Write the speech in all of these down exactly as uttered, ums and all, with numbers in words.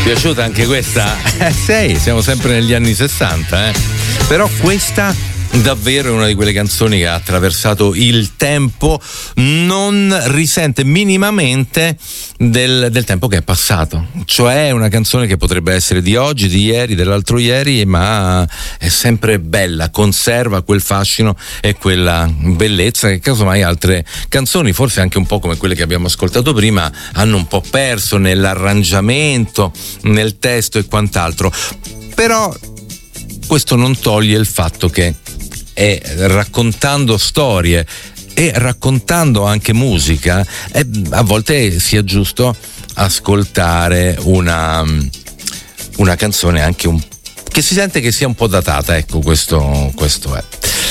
Piaciuta anche questa? Eh sì, siamo sempre negli anni sessanta, eh. Però questa davvero è una di quelle canzoni che ha attraversato il tempo, non risente minimamente del, del tempo che è passato. Cioè è una canzone che potrebbe essere di oggi, di ieri, dell'altro ieri, ma è sempre bella, conserva quel fascino e quella bellezza che casomai altre canzoni, forse anche un po' come quelle che abbiamo ascoltato prima, hanno un po' perso nell'arrangiamento, nel testo e quant'altro. Però questo non toglie il fatto che è raccontando storie e raccontando anche musica, e a volte sia giusto ascoltare una, una canzone anche un, che si sente che sia un po' datata, ecco, questo, questo è.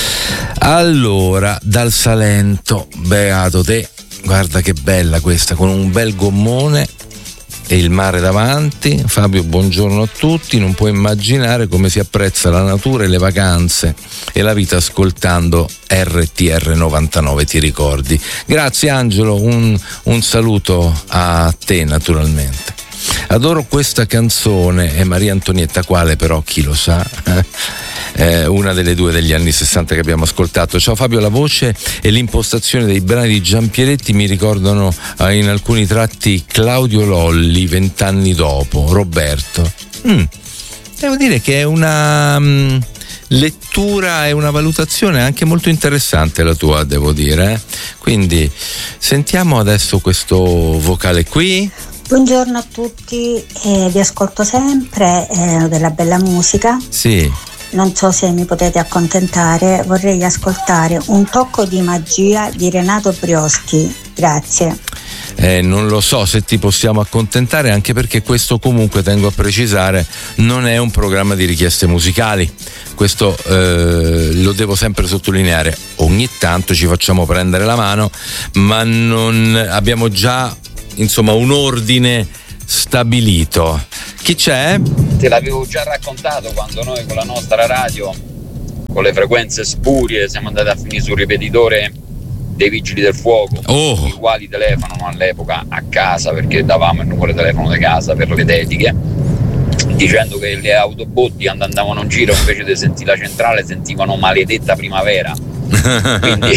Allora, dal Salento, beato te, guarda che bella questa, con un bel gommone e il mare davanti. Fabio, buongiorno a tutti. Non puoi immaginare come si apprezza la natura e le vacanze e la vita ascoltando R T R novantanove, ti ricordi? Grazie Angelo, un, un saluto a te naturalmente. Adoro questa canzone, è Maria Antonietta, quale però chi lo sa, eh, una delle due degli anni sessanta che abbiamo ascoltato. Ciao Fabio, la voce e l'impostazione dei brani di Giampieretti mi ricordano eh, in alcuni tratti Claudio Lolli, vent'anni dopo, Roberto. Mm. Devo dire che è una um, lettura e una valutazione anche molto interessante la tua, devo dire, eh? Quindi sentiamo adesso questo vocale qui. Buongiorno a tutti, eh, vi ascolto sempre, eh, della bella musica. Sì. Non so se mi potete accontentare, vorrei ascoltare Un tocco di magia di Renato Brioschi. Grazie. Eh, non lo so se ti possiamo accontentare, anche perché questo, comunque tengo a precisare, non è un programma di richieste musicali. Questo eh, lo devo sempre sottolineare. Ogni tanto ci facciamo prendere la mano, ma non abbiamo già, insomma, un ordine stabilito. Chi c'è? Te l'avevo già raccontato quando noi con la nostra radio, con le frequenze spurie, siamo andati a finire sul ripetitore dei vigili del fuoco, oh. i quali telefonano all'epoca a casa, perché davamo il numero di telefono di casa per le dediche, dicendo che le autobotti andavano in giro, invece di sentire la centrale sentivano Maledetta Primavera. Quindi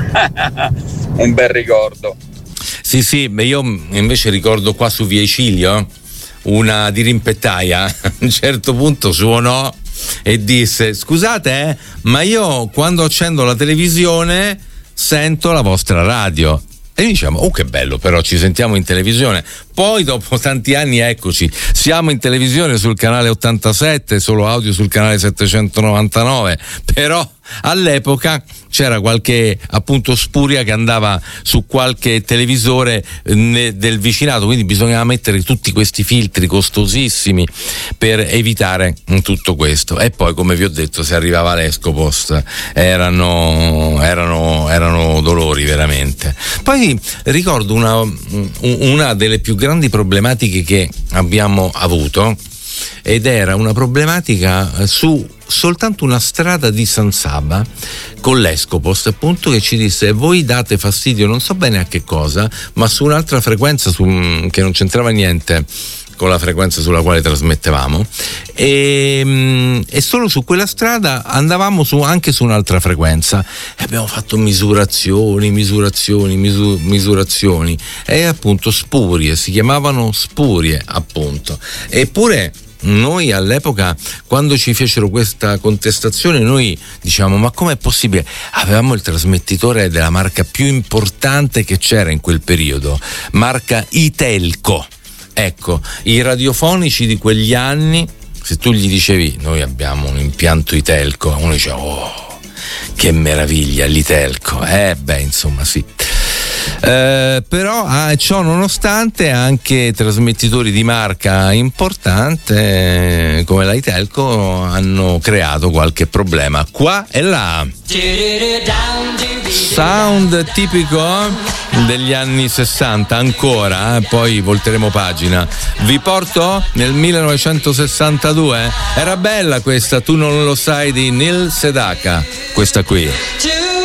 un bel ricordo. Sì, sì, beh, io invece ricordo qua su Via Icilio una dirimpettaia a un certo punto suonò e disse: scusate, eh, ma io quando accendo la televisione sento la vostra radio. E diciamo: oh, che bello, però ci sentiamo in televisione. Poi dopo tanti anni eccoci, siamo in televisione sul canale ottantasette, solo audio sul canale settecentonovantanove, però all'epoca c'era qualche, appunto, spuria che andava su qualche televisore ne, del vicinato, quindi bisognava mettere tutti questi filtri costosissimi per evitare tutto questo. E poi, come vi ho detto, se arrivava l'Escopost erano, erano, erano dolori veramente. Poi ricordo una, una delle più grandi problematiche che abbiamo avuto, ed era una problematica su soltanto una strada di San Saba con l'Escopost, appunto, che ci disse: voi date fastidio non so bene a che cosa, ma su un'altra frequenza su, che non c'entrava niente con la frequenza sulla quale trasmettevamo, e, e solo su quella strada andavamo su, anche su un'altra frequenza, e abbiamo fatto misurazioni, misurazioni, misu, misurazioni e appunto spurie, si chiamavano spurie, appunto. Eppure noi all'epoca, quando ci fecero questa contestazione, noi diciamo: ma com'è possibile? Avevamo il trasmettitore della marca più importante che c'era in quel periodo, marca Itelco. Ecco, i radiofonici di quegli anni, se tu gli dicevi: noi abbiamo un impianto Itelco, uno diceva: oh, che meraviglia l'Itelco. Eh beh, insomma, sì. Eh, però ah, ciò nonostante anche trasmettitori di marca importante eh, come la Itelco hanno creato qualche problema qua e là. Sound tipico degli anni sessanta ancora, eh? Poi volteremo pagina. Vi porto nel millenovecentosessantadue. Era bella questa, Tu non lo sai, di Neil Sedaka, questa qui.